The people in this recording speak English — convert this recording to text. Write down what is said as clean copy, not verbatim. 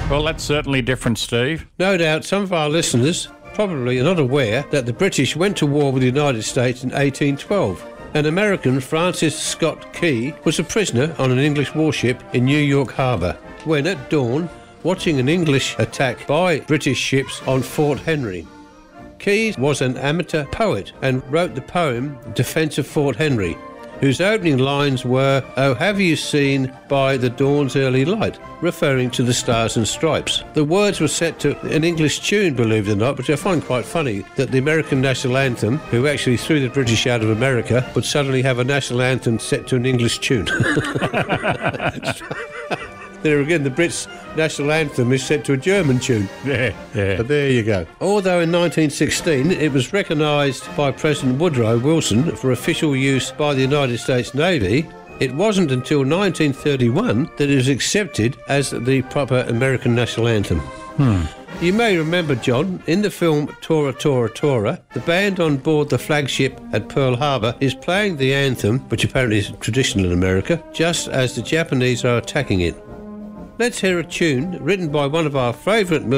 Well, that's certainly different, Steve. No doubt some of our listeners probably are not aware that the British went to war with the United States in 1812. An American, Francis Scott Key, was a prisoner on an English warship in New York Harbour when at dawn, watching an English attack by British ships on Fort Henry. Key was an amateur poet and wrote the poem Defence of Fort Henry, whose opening lines were, "Oh, have you seen by the dawn's early light," referring to the Stars and Stripes. The words were set to an English tune, believe it or not, which I find quite funny, that the American national anthem, who actually threw the British out of America, would suddenly have a national anthem set to an English tune. There again, the Brits' national anthem is set to a German tune. Yeah. But there you go. Although in 1916 it was recognised by President Woodrow Wilson for official use by the United States Navy, it wasn't until 1931 that it was accepted as the proper American national anthem. You may remember, John, in the film Tora Tora Tora, the band on board the flagship at Pearl Harbor is playing the anthem, which apparently is traditional in America, just as the Japanese are attacking it. Let's hear a tune written by one of our favourite